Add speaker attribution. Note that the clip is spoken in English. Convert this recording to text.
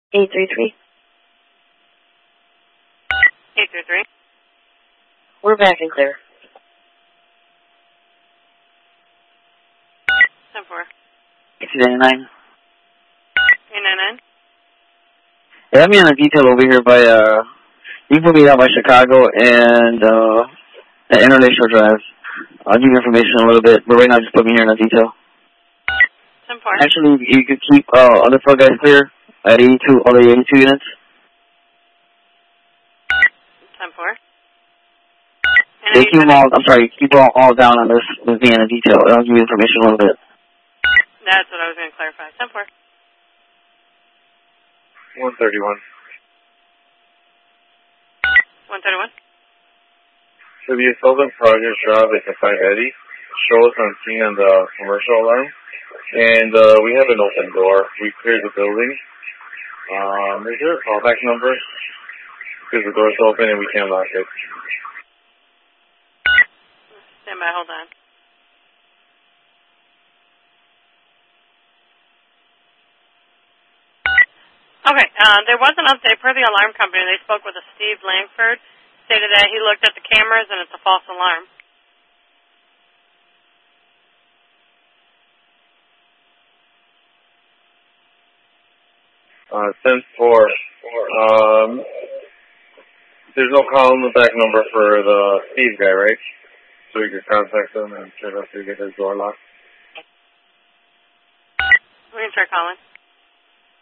Speaker 1: 833.
Speaker 2: 833.
Speaker 1: We're back and clear.
Speaker 2: 10-4.
Speaker 1: 899.
Speaker 2: 899.
Speaker 1: Yeah, I'm in a detail over here by, you put me down by Chicago and, International Drive. I'll give you information in a little bit, but right now just put me here in a detail.
Speaker 2: 10-4.
Speaker 1: Actually, you could keep, other floor guys clear at 82, all the 82 units.
Speaker 2: 10-4.
Speaker 1: They keep them all, I'm sorry, keep them all down on this with me in a detail. I'll give you information in a little bit.
Speaker 2: That's what I was going to clarify. 10-4.
Speaker 3: 131.
Speaker 2: 131.
Speaker 3: So the Sullivan Progress job is a 580. Show us on scene on the commercial alarm. And we have an open door. We cleared the building. Is there a callback number? Because the door's open and we can't lock it.
Speaker 2: Stand by, hold on. Okay, there was an update per the alarm company. They spoke with a Steve Langford, stated that he looked at the cameras and it's a false alarm.
Speaker 3: Since there's no call in the back number for the Steve guy, right? So we could contact him and try to get his door locked.
Speaker 2: We can try calling.